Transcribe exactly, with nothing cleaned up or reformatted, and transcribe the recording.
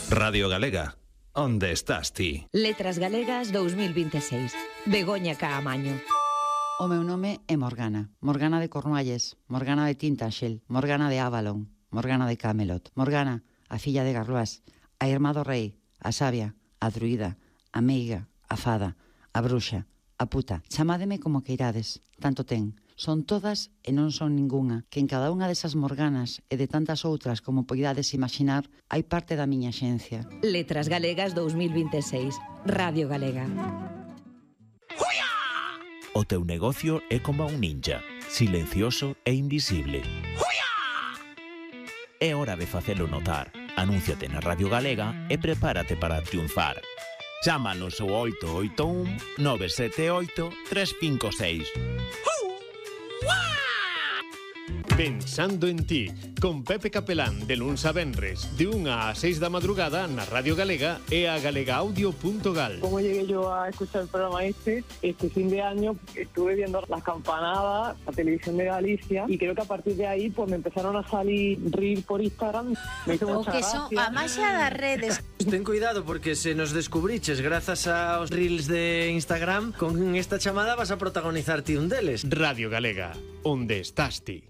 Radio Galega, onde estás ti? Letras Galegas dos mil veintiséis. Begoña Caamaño. O meu nome é Morgana. Morgana de Cornualles, Morgana de Tintagel, Morgana de Avalon, Morgana de Camelot. Morgana, a filla de Garloas, a irmá do rei, a sabia, a druida, a meiga, a fada, a bruxa, a puta. Chamádeme como queirades, tanto ten. Son todas e non son ningunha, que en cada unha desas Morganas e de tantas outras como poidades imaginar, hai parte da miña xencia. Letras Galegas dos mil veintiséis. Radio Galega. O teu negocio é como un ninja, silencioso e invisible. É hora de facelo notar. Anúnciate na Radio Galega e prepárate para triunfar. Chámanos ao oito oito un nove sete oito tres cinco seis. Pensando en ti, con Pepe Capelán, de luns a venres, de unha a seis da madrugada na Radio Galega e a galegaaudio punto gal. Como llegué yo a escuchar el programa este, este fin de año estuve viendo las campanadas, la televisión de Galicia, y creo que a partir de ahí pues me empezaron a salir reels por Instagram. Me hizo O mucha que son gracia. a maxia das redes. Ten cuidado porque se nos descubriches grazas aos reels de Instagram, con esta chamada vas a protagonizar ti un deles. Radio Galega, onde estás ti?